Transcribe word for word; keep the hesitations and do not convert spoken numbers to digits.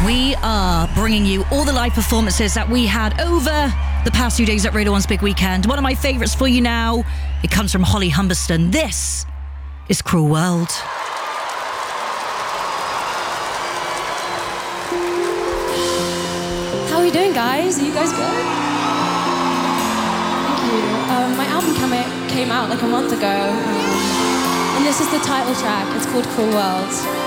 We are bringing you all the live performances that we had over the past few days at Radio one's Big Weekend. One of my favourites for you now, it comes from Holly Humberston. This is Cruel World. How are you doing, guys? Are you guys good? Thank you. Um, my album came out, came out like a month ago, um, and this is the title track. It's called Cruel World.